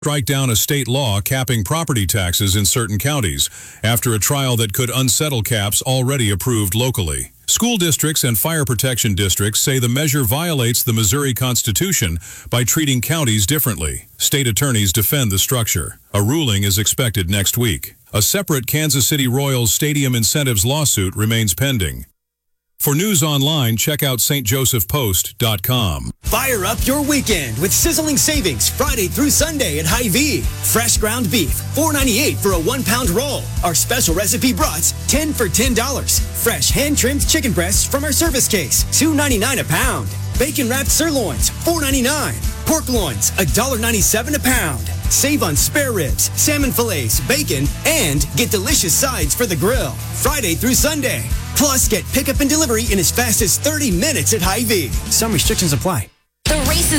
strike down a state law capping property taxes in certain counties after a trial that could unsettle caps already approved locally. School districts and fire protection districts say the measure violates the Missouri Constitution by treating counties differently. State attorneys defend the structure. A ruling is expected next week. A separate Kansas City Royals stadium incentives lawsuit remains pending. For news online, check out stjosephpost.com. Fire up your weekend with sizzling savings Friday through Sunday at Hy-Vee. Fresh ground beef, $4.98 for a 1-pound roll. Our special recipe brats, 10 for $10. Fresh hand-trimmed chicken breasts from our service case, $2.99 a pound. Bacon-wrapped sirloins, $4.99. Pork loins, $1.97 a pound. Save on spare ribs, salmon fillets, bacon, and get delicious sides for the grill. Friday through Sunday. Plus, get pickup and delivery in as fast as 30 minutes at Hy-Vee. Some restrictions apply. The race is